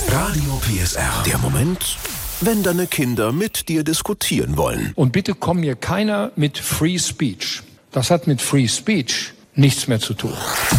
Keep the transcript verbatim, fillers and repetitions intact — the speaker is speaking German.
Radio P S R. Der Moment, wenn deine Kinder mit dir diskutieren wollen. Und bitte komm mir keiner mit Free Speech. Das hat mit Free Speech nichts mehr zu tun.